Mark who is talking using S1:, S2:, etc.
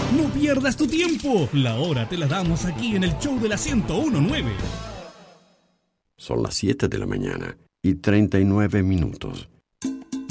S1: No pierdas tu tiempo. La hora te la damos aquí en el show de la 101.9.
S2: Son las 7 de la mañana y 39 minutos.